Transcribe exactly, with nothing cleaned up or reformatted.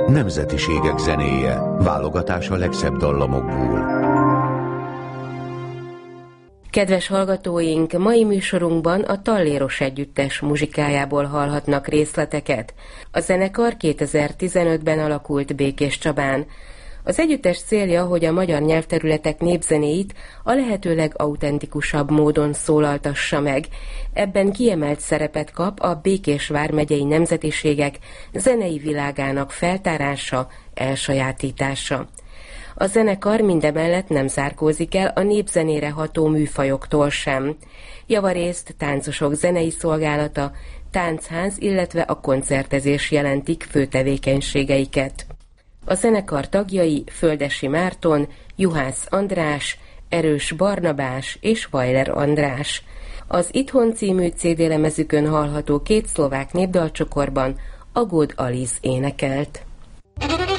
Nemzetiségek zenéje, válogatás a legszebb dallamokból. Kedves hallgatóink, mai műsorunkban a Talléros Együttes muzsikájából hallhatnak részleteket. A zenekar kétezer-tizenötben alakult Békéscsabán. Az együttes célja, hogy a magyar nyelvterületek népzenéit a lehető legautentikusabb módon szólaltassa meg. Ebben kiemelt szerepet kap a Békés vármegyei nemzetiségek zenei világának feltárása, elsajátítása. A zenekar mindemellett nem zárkózik el a népzenére ható műfajoktól sem. Javarészt táncosok zenei szolgálata, táncház, illetve a koncertezés jelentik fő tevékenységeiket. A zenekar tagjai Földessy Márton, Juhász András, Erős Barnabás és Weiler András. Az Itthon című cé dé lemezükön hallható két szlovák népdalcsokorban Agód Aliz énekelt.